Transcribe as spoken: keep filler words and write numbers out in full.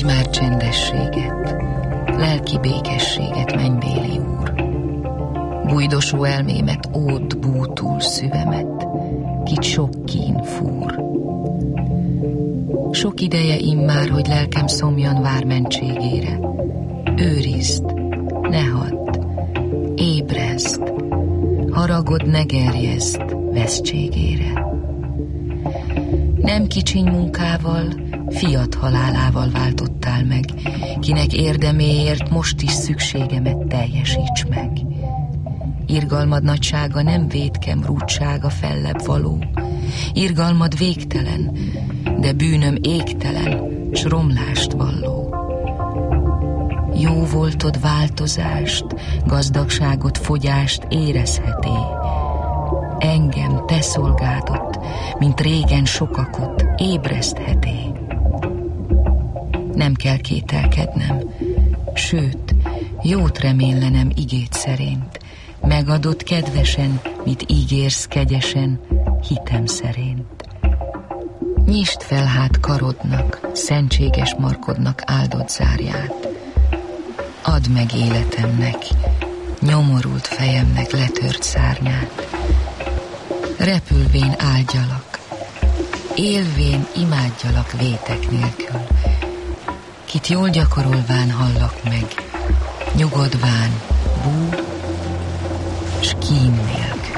adj már csendességet, lelki békességet, mennybéli úr. Bújdosó elmémet, ód bútul szüvemet, kit sok kín fúr. Sok ideje immár, hogy lelkem szomjan vár mentségére. Őrizd, ne hadd, ébrezd, haragod ne gerjezd vesztségére. Nem kicsiny munkával, fiat halálával váltottál meg, kinek érdeméért most is szükségemet teljesíts meg. Irgalmad nagysága nem vétkem rúdsága fellebb való, irgalmad végtelen, de bűnöm égtelen, s romlást valló. Jó voltod változást, gazdagságot, fogyást érezheté. Engem, te szolgádod, mint régen sokakot ébresztheté. Nem kell kételkednem, sőt, jót reméllenem igét szerint. Megadott kedvesen, mit ígérsz kegyesen, hitem szerint. Nyisd fel hát karodnak, szentséges markodnak áldott zárját. Add meg életemnek, nyomorult fejemnek letört szárnyát. Repülvén áldjalak, élvén imádjalak vétek nélkül. Kit jól gyakorolván hallak meg, nyugodván bú, s kín nélkül.